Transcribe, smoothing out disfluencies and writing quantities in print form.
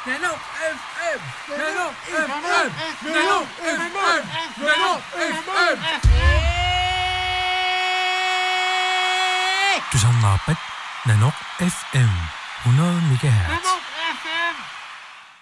Nano FM. Nano FM. Nano FM. Nano FM. Du samler op med Nano FM 100 MHz.